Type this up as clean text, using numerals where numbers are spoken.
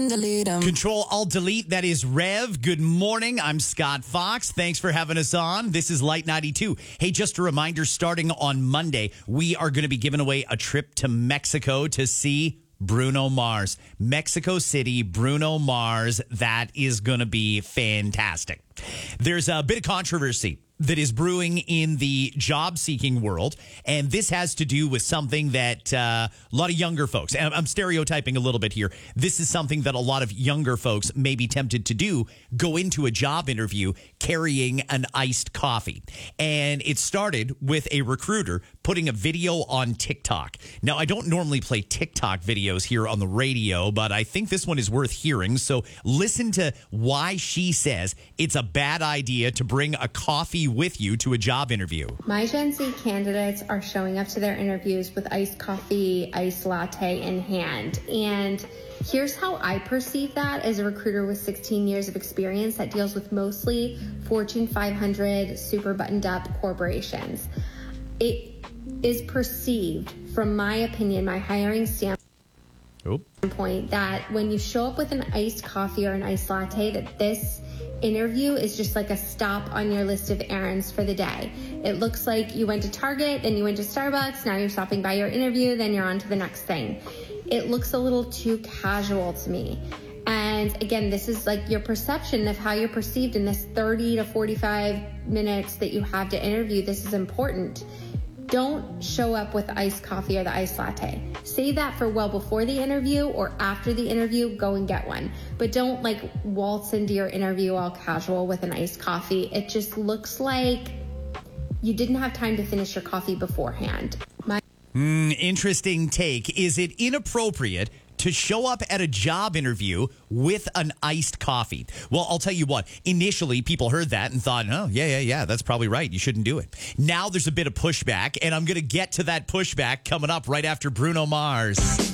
Delete 'em. Control Alt Delete. That is Rev. Good morning. I'm Scott Fox. Thanks for having us on. This is Light 92. Hey, just a reminder, starting on Monday, we are going to be giving away a trip to Mexico to see Bruno Mars. Mexico City, Bruno Mars. That is going to be fantastic. There's a bit of controversy that is brewing in the job-seeking world, and this has to do with something that a lot of younger folks, and I'm stereotyping a little bit here, this is something that a lot of younger folks may be tempted to do, go into a job interview carrying an iced coffee. And it started with a recruiter putting a video on TikTok. Now, I don't normally play TikTok videos here on the radio, but I think this one is worth hearing, so listen to why she says it's a bad idea to bring a coffee with you to a job interview. My Gen Z candidates are showing up to their interviews with iced coffee, iced latte in hand. And here's how I perceive that as a recruiter with 16 years of experience that deals with mostly Fortune 500 super buttoned up corporations. It is perceived, from my opinion, my hiring standpoint, that when you show up with an iced coffee or an iced latte, that this interview is just like a stop on your list of errands for the day. It looks like you went to Target, then you went to Starbucks, now you're stopping by your interview, then you're on to the next thing. It looks a little too casual to me. And again, this is like your perception of how you're perceived in this 30 to 45 minutes that you have to interview. This is important. Don't show up with the iced coffee or the iced latte. Save that for well before the interview, or after the interview, go and get one. But don't like waltz into your interview all casual with an iced coffee. It just looks like you didn't have time to finish your coffee beforehand. Interesting take. Is it inappropriate to show up at a job interview with an iced coffee? Well, I'll tell you what. Initially, people heard that and thought, oh, yeah, that's probably right. You shouldn't do it. Now there's a bit of pushback, and I'm going to get to that pushback coming up right after Bruno Mars.